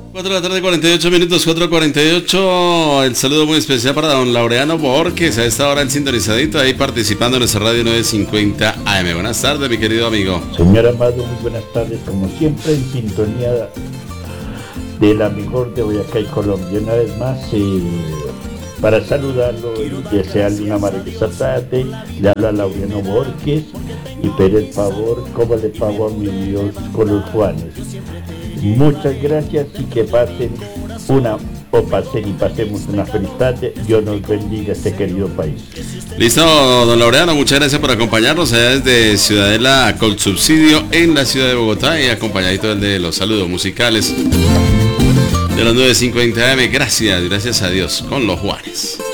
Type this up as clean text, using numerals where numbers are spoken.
4 de la tarde, 48 minutos, 4:48. El saludo muy especial para don Laureano Borges, a esta hora el sintonizadito, ahí participando en nuestra radio 950 AM. Buenas tardes, mi querido amigo. Señor Amado, muy buenas tardes, como siempre en sintonía de la mejor de Boyacá y Colombia. Una vez más, para saludarlo y desearle una maravillosa tarde, le habla Laureano Borges y pedir el favor, como le pago a mi Dios con los Juanes. Muchas gracias y que pasemos una feliz tarde. Dios nos bendiga este querido país. Listo, don Laureano, muchas gracias por acompañarnos allá desde Ciudadela Colsubsidio en la ciudad de Bogotá y acompañadito de los saludos musicales de las 9:50 AM. Gracias a Dios con los Juanes.